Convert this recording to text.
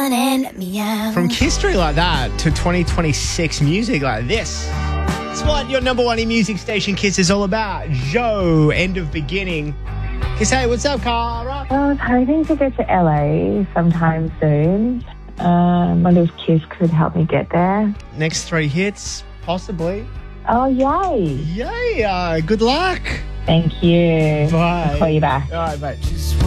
running me out. From history like that to 2026 music like this. It's what your number one in music station, Kiss, is all about. Joe, End of Beginning. Kiss, hey, what's up, Cara? I was hoping to go to LA sometime soon. Wonder if Kiss could help me get there. Next 3 hits, possibly. Oh, yay. Yay, good luck. Thank you. Bye. I'll call you back. All right, mate.